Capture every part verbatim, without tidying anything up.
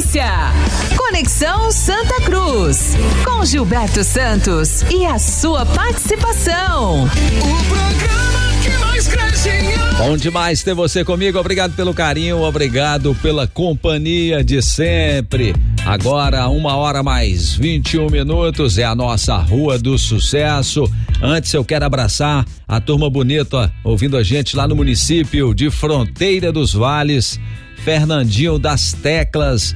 notícia. Conexão Santa Cruz, com Gilberto Santos e a sua participação. O programa que mais cresce em... Bom demais ter você comigo, obrigado pelo carinho, obrigado pela companhia de sempre. Agora, uma hora mais vinte e um minutos, é a nossa Rua do Sucesso. Antes eu quero abraçar a turma bonita ouvindo a gente lá no município de Fronteira dos Vales. Fernandinho das Teclas,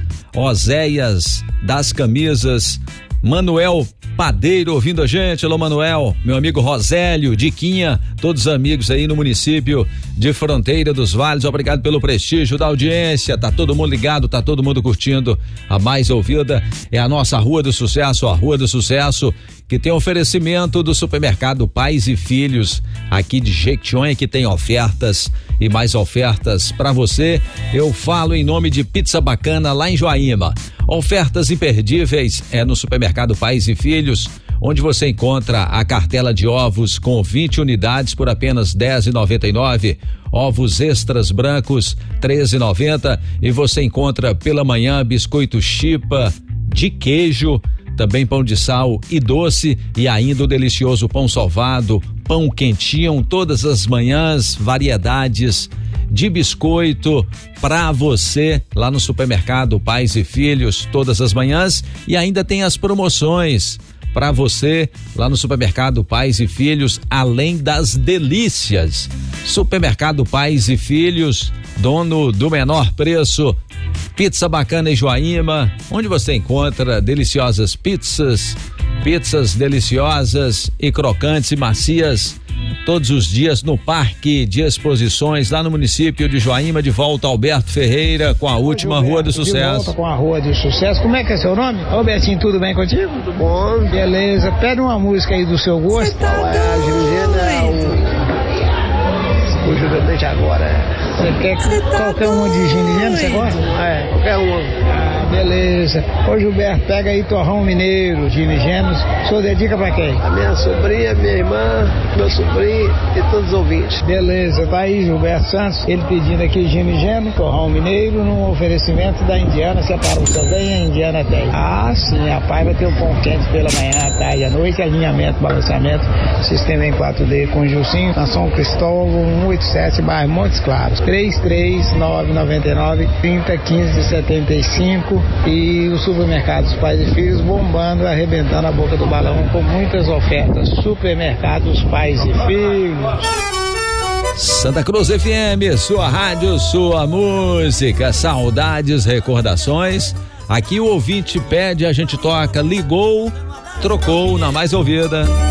Oséias das Camisas, Manuel Padeiro ouvindo a gente. Alô, Manuel, meu amigo Rosélio, Diquinha, todos os amigos aí no município de Fronteira dos Vales, obrigado pelo prestígio da audiência, tá todo mundo ligado, tá todo mundo curtindo. A mais ouvida é a nossa Rua do Sucesso, a Rua do Sucesso, que tem oferecimento do supermercado Pais e Filhos, aqui de Jequitinhonha, que tem ofertas e mais ofertas para você. Eu falo em nome de Pizza Bacana lá em Joaíma. Ofertas imperdíveis é no supermercado Pais e Filhos, onde você encontra a cartela de ovos com vinte unidades por apenas dez reais e noventa e nove centavos. Ovos extras brancos treze reais e noventa centavos, e você encontra pela manhã biscoito chipa de queijo, também pão de sal e doce, e ainda o delicioso pão sovado, pão quentinho todas as manhãs, variedades de biscoito para você lá no supermercado Pais e Filhos todas as manhãs, e ainda tem as promoções para você lá no supermercado Pais e Filhos, além das delícias. Supermercado Pais e Filhos, dono do menor preço. Pizza Bacana em Joaíma, onde você encontra deliciosas pizzas, pizzas deliciosas e crocantes e macias, todos os dias no Parque de Exposições, lá no município de Joaíma. De volta, Alberto Ferreira, com a última Gilberto, Rua do Sucesso. De volta com a Rua do Sucesso. Como é que é seu nome? Ô Betinho, tudo bem contigo? Tudo bom. Beleza, pede uma música aí do seu gosto. Tá é a Juliana, o... o Júlio deixa agora. Você quer Cê qualquer tá uma de Giliano, você gosta? É, qualquer uma. Ah, beleza. Ô Gilberto, pega aí Torrão Mineiro, Gilianos. O senhor dedica pra quem? A minha sobrinha, minha irmã, meu sobrinho e todos os ouvintes. Beleza, tá aí Gilberto Santos, ele pedindo aqui Giliano, Torrão Mineiro, num oferecimento da Indiana. Separou também, a Indiana tem. Ah, sim, a pai vai ter o pão quente pela manhã, à tarde, à noite, alinhamento, balanceamento, sistema em quatro D com Gilcinho, na São Cristóvão, cento e oitenta e sete, bairro Montes Claros. três três nove nove nove, três zero um cinco, sete cinco, e os supermercados Pais e Filhos bombando, arrebentando a boca do balão com muitas ofertas. Supermercados Pais e Filhos. Santa Cruz F M, sua rádio, sua música, saudades, recordações. Aqui o ouvinte pede, a gente toca, ligou, trocou na mais ouvida.